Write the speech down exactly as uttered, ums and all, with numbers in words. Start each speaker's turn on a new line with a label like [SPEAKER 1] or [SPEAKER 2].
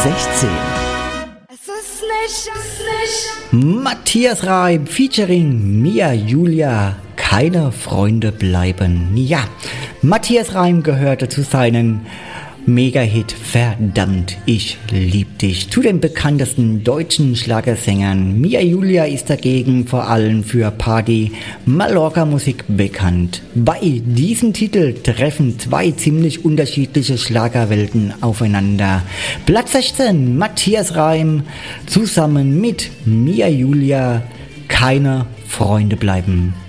[SPEAKER 1] sechzehn.
[SPEAKER 2] Es ist nicht, es ist nicht.
[SPEAKER 1] Matthias Reim featuring Mia Julia. Keine Freunde bleiben. Ja, Matthias Reim gehörte zu seinen Mega-Hit Verdammt, ich lieb dich zu den bekanntesten deutschen Schlagersängern. Mia Julia ist dagegen vor allem für Party Mallorca Musik bekannt. Bei diesem Titel treffen zwei ziemlich unterschiedliche Schlagerwelten aufeinander. Platz sechzehn, Matthias Reim zusammen mit Mia Julia, keine Freunde bleiben.